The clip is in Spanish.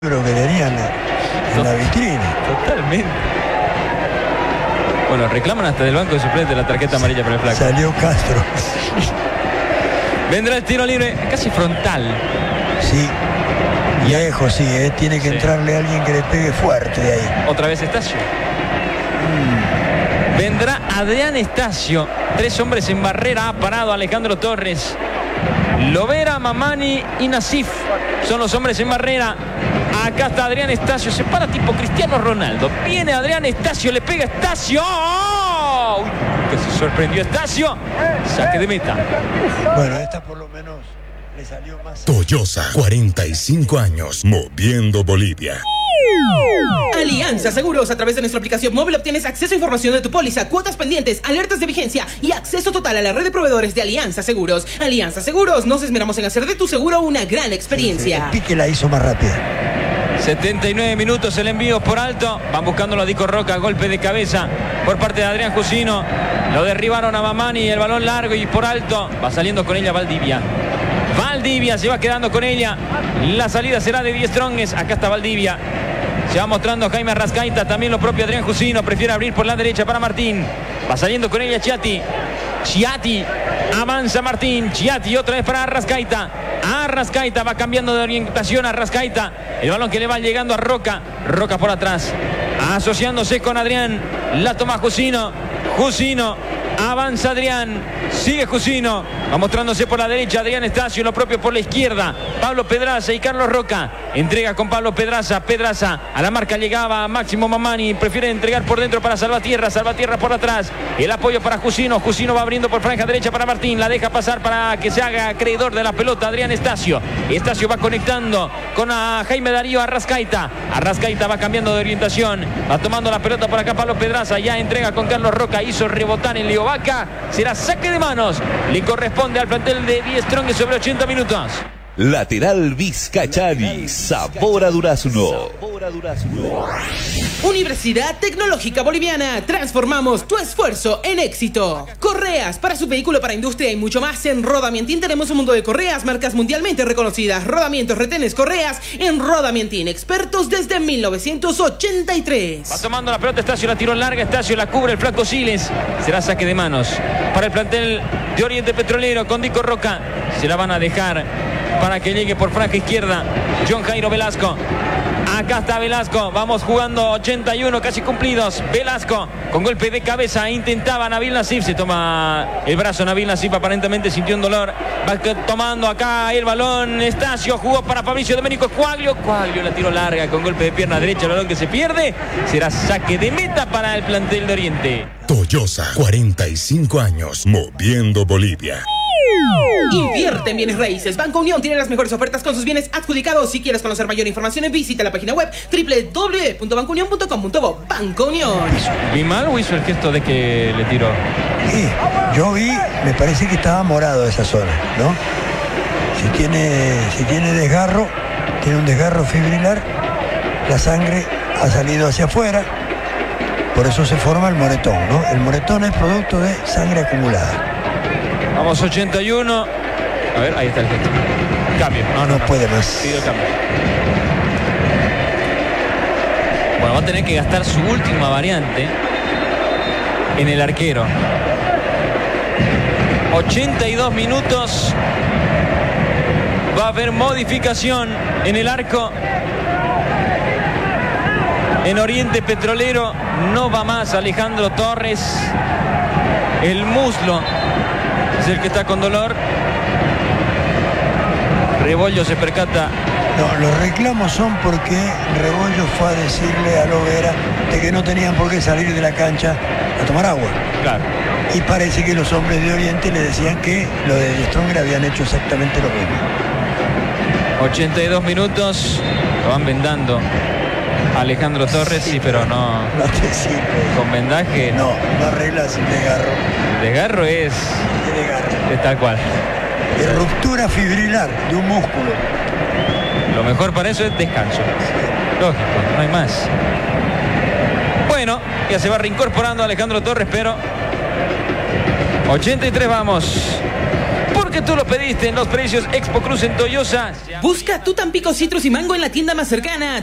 Pero que tenían en la vitrina. Totalmente. Bueno, reclaman hasta del banco de suplente la tarjeta amarilla para el flaco. Salió Castro. Vendrá el tiro libre, casi frontal. Sí. Lejos, sí, tiene que entrarle alguien que le pegue fuerte de ahí. Otra vez Estacio. Vendrá Adrián Estacio. 3 hombres en barrera. Ha parado Alejandro Torres. Lovera, Mamani y Nasif son los hombres en barrera. Acá está Adrián Estacio. Se para tipo Cristiano Ronaldo. Viene Adrián Estacio. Le pega Estacio. ¡Oh! Que se sorprendió Estacio. Saque de meta. Bueno, esta por lo menos le salió más. Toyosa, 45 años, moviendo Bolivia. Alianza Seguros. A través de nuestra aplicación móvil obtienes acceso a información de tu póliza, cuotas pendientes, alertas de vigencia y acceso total a la red de proveedores de Alianza Seguros. Alianza Seguros, nos esmeramos en hacer de tu seguro una gran experiencia. El pique la hizo más rápida. 79 minutos, el envío por alto. Van buscándolo a Dico Roca, golpe de cabeza por parte de Adrián Jusino. Lo derribaron a Mamani, el balón largo y por alto. Va saliendo con ella Valdivia. Valdivia se va quedando con ella. La salida será de 10 Stronges. Acá está Valdivia. Se va mostrando Jaime Arrascaita. También lo propio Adrián Jusino. Prefiere abrir por la derecha para Martín. Va saliendo con ella Chiati. Chiati. Avanza Martín. Chiati otra vez para Arrascaita. Arrascaita va cambiando de orientación. Arrascaita. El balón que le va llegando a Roca. Roca por atrás. Asociándose con Adrián. La toma Jusino. Jusino. Avanza Adrián. Sigue Jusino. Va mostrándose por la derecha Adrián Estacio. Lo propio por la izquierda. Pablo Pedraza y Carlos Roca. Entrega con Pablo Pedraza. Pedraza a la marca llegaba Máximo Mamani. Prefiere entregar por dentro para Salvatierra. Salvatierra por atrás. El apoyo para Jusino. Jusino va abriendo por franja derecha para Martín. La deja pasar para que se haga acreedor de la pelota Adrián Estacio. Estacio va conectando con a Jaime Darío Arrascaita. Arrascaita va cambiando de orientación. Va tomando la pelota por acá Pablo Pedraza. Ya entrega con Carlos Roca. Hizo rebotar en Leo Vaca. Será saque de manos. Le corresponde al plantel de 10 Strong sobre 80 minutos. Lateral Vizcachari, sabor a durazno. Universidad Tecnológica Boliviana. Transformamos tu esfuerzo en éxito. Correas para su vehículo, para industria y mucho más. En Rodamientín tenemos un mundo de correas, marcas mundialmente reconocidas. Rodamientos, retenes, correas en Rodamientín. Expertos desde 1983. Va tomando la pelota Estacio, la tiró larga. Estacio la cubre el flaco Siles. Será saque de manos para el plantel de Oriente Petrolero con Dico Roca. Se la van a dejar para que llegue por franja izquierda John Jairo Velasco. Acá está Velasco. Vamos jugando 81 casi cumplidos. Velasco con golpe de cabeza. Intentaba Nabil Nasif. Se toma el brazo Nabil Nasif. Aparentemente sintió un dolor. Va tomando acá el balón. Estacio jugó para Fabricio Domenico Quaglio. Quaglio la tiró larga con golpe de pierna derecha. El balón que se pierde. Será saque de meta para el plantel de Oriente. Toyosa, 45 años, moviendo Bolivia. Invierte en bienes raíces. Banco Unión tiene las mejores ofertas con sus bienes adjudicados. Si quieres conocer mayor información, visita la página web www.bancounion.com.bo. Banco Unión. ¿Vi mal o hizo el gesto de que le tiró? Sí, yo vi, me parece que estaba morado esa zona, ¿no? Si tiene desgarro, tiene un desgarro fibrilar, la sangre ha salido hacia afuera, por eso se forma el moretón, ¿no? El moretón es producto de sangre acumulada. Vamos 81. A ver, ahí está el gesto. Cambio. No puede más. Pido cambio. Bueno, va a tener que gastar su última variante en el arquero. 82 minutos. Va a haber modificación en el arco. En Oriente Petrolero no va más Alejandro Torres. El muslo es el que está con dolor. Rebollo se percata. No, los reclamos son porque Rebollo fue a decirle a Lovera de que no tenían por qué salir de la cancha a tomar agua. Claro. Y parece que los hombres de Oriente le decían que los de Stronger habían hecho exactamente lo mismo. 82 minutos. Lo van vendando Alejandro Torres, sí, pero no. No te sirve. Con vendaje. No arreglas el desgarro. El desgarro es tal cual. Es ruptura fibrilar de un músculo. Lo mejor para eso es descanso. Lógico, no hay más. Bueno, ya se va reincorporando Alejandro Torres, pero 83 vamos. Porque porque tú lo pediste en los precios Expo Cruz en Toyosa. Busca tu Tampico Citrus y Mango en la tienda más cercana.